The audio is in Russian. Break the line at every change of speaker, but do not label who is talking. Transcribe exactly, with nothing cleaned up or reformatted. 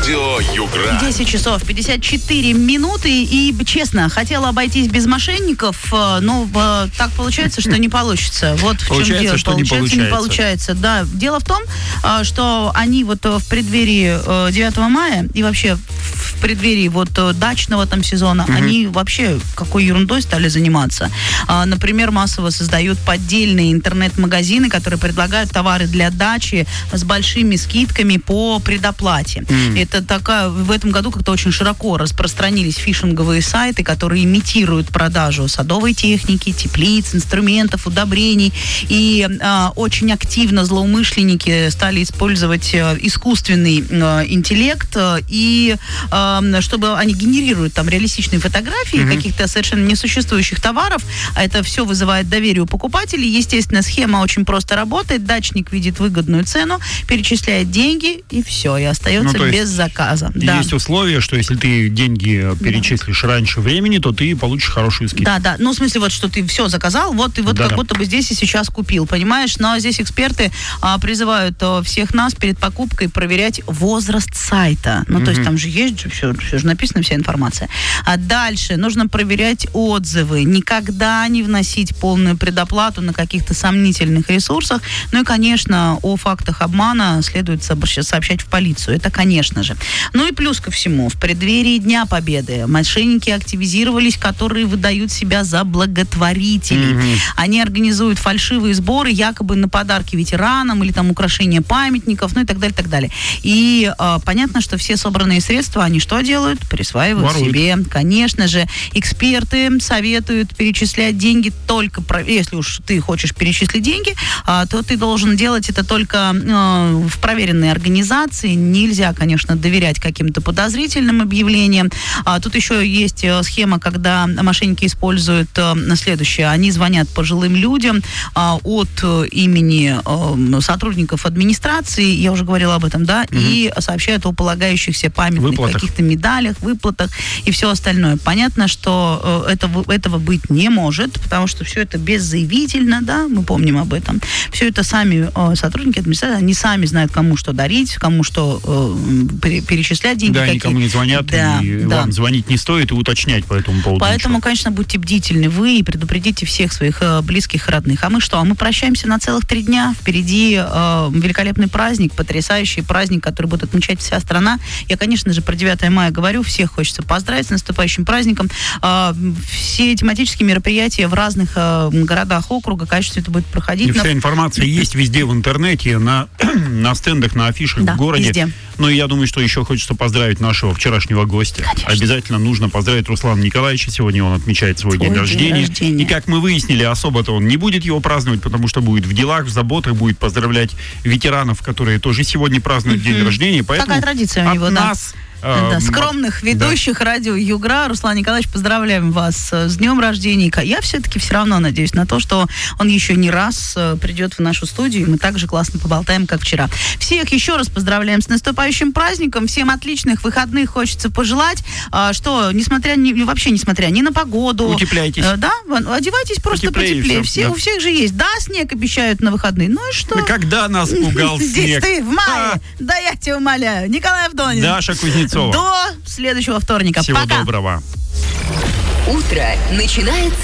Радио Югра.
десять часов пятьдесят четыре минуты. И, честно, хотела обойтись без мошенников, но э, так получается, что не получится. Вот в
получается,
чем дело.
Что
получается,
не получается.
не получается. Да. Дело в том, э, что они вот в преддверии э, девятого мая и вообще в преддверии вот дачного там сезона, угу. они вообще какой ерундой стали заниматься. А, например, массово создают поддельные интернет-магазины, которые предлагают товары для дачи с большими скидками по предоплате. Mm. Это такая, в этом году как-то очень широко распространились фишинговые сайты, которые имитируют продажу садовой техники, теплиц, инструментов, удобрений. И а, очень активно злоумышленники стали использовать а, искусственный а, интеллект, а, и а, чтобы они генерируют там реалистичные фотографии mm-hmm. каких-то совершенно несуществующих товаров. А это все вызывает доверие у покупателей. Естественно, схема очень просто работает. Дачник видит выгодную цену, перечисляет деньги, и все, и остается ну, без заказа. Да.
Есть условия, что если ты деньги перечислишь да. раньше времени, то ты получишь хорошую скидку.
Да, да. Ну, в смысле, вот, что ты все заказал, вот ты вот да, как да. будто бы здесь и сейчас купил, понимаешь? Но здесь эксперты а, призывают а, всех нас перед покупкой проверять возраст сайта. Ну, mm-hmm. то есть там же есть же все, все же написана вся информация. А дальше нужно проверять отзывы. Никогда не вносить полную предоплату на каких-то сомнительных ресурсах. Ну и, конечно, о фактах обмана следует сообщать в полицию. Это, конечно же. Ну и плюс ко всему, в преддверии Дня Победы мошенники активизировались, которые выдают себя за благотворителей. Mm-hmm. Они организуют фальшивые сборы якобы на подарки ветеранам или там украшения памятников, ну и так далее, так далее. И э, понятно, что все собранные средства, они что делают? Присваивают Воруют. себе. Конечно же, эксперты советуют перечислять деньги только, про, если уж ты хочешь перечислить деньги, а, то ты должен делать это только а, в проверенной организации. Нельзя, конечно, доверять каким-то подозрительным объявлениям. А, тут еще есть схема, когда мошенники используют а, следующее. Они звонят пожилым людям а, от имени а, сотрудников администрации, я уже говорила об этом, да, угу. и сообщают о полагающихся памятных выплатах. Каких-то медалях, выплатах и все остальное. Понятно, что э, это, этого быть не может, потому что все это беззаявительно, да, мы помним об этом. Все это сами э, сотрудники администрации, они сами знают, кому что дарить, кому что э, пере, перечислять деньги.
Да,
какие.
никому не звонят,
да,
и
да.
вам звонить не стоит и уточнять по этому поводу.
Поэтому,
ничего.
конечно, будьте бдительны вы и предупредите всех своих э, близких и родных. А мы что? А мы прощаемся на целых три дня. Впереди э, великолепный праздник, потрясающий праздник, который будет отмечать вся страна. Я, конечно же, про девятое мая говорю, всех хочется поздравить с наступающим праздником. Э, все тематические мероприятия в разных э, городах округа, конечно, все это будет проходить.
И вся информация есть везде в интернете, на, на стендах, на афишах
да,
в городе.
Везде.
Ну и я думаю, что еще хочется поздравить нашего вчерашнего гостя.
Конечно.
Обязательно нужно поздравить Руслана Николаевича. Сегодня он отмечает свой, свой день, рождения. день рождения. И как мы выяснили, особо-то он не будет его праздновать, потому что будет в делах, в заботах, будет поздравлять ветеранов, которые тоже сегодня празднуют mm-hmm. день рождения. Поэтому
такая традиция у него,
от
да.
нас...
Да, скромных ведущих да. радио Югра. Руслан Николаевич, поздравляем вас с днем рождения. Я все-таки все равно надеюсь на то, что он еще не раз придет в нашу студию, и мы так же классно поболтаем, как вчера. Всех еще раз поздравляем с наступающим праздником. Всем отличных выходных хочется пожелать. Что, несмотря ни, вообще несмотря ни на погоду...
Утепляйтесь.
Да, одевайтесь просто
Утеплее
потеплее.
все,
все,
да.
У всех же есть. Да, снег обещают на выходные. Ну и что?
Да когда нас пугал снег?
Здесь ты, в мае. Да я тебя умоляю. Николай Авдонин.
Даша Кузнецова.
До следующего вторника.
Всего
Пока.
доброго.
Утро начинается